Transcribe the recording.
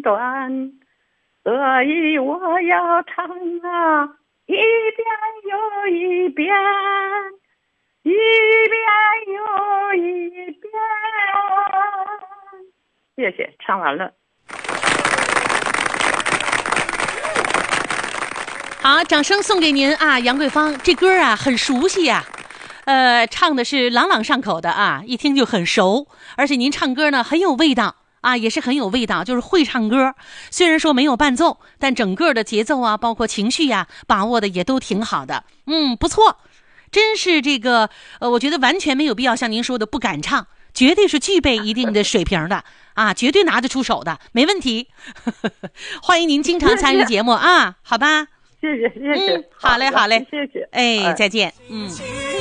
断，所以我要唱啊，一遍又一遍，一遍又一遍。谢谢，唱完了。 好，掌声送给您啊，杨桂芳，这歌啊很熟悉呀，唱的是朗朗上口的啊，一听就很熟，而且您唱歌呢很有味道啊，也是很有味道，就是会唱歌。虽然说没有伴奏，但整个的节奏啊，包括情绪呀，把握的也都挺好的。不错，真是这个我觉得完全没有必要像您说的不敢唱，绝对是具备一定的水平的啊，绝对拿得出手的，没问题。欢迎您经常参与节目啊，好吧？ 谢谢谢谢， 好嘞好嘞， 谢谢， 哎，再见，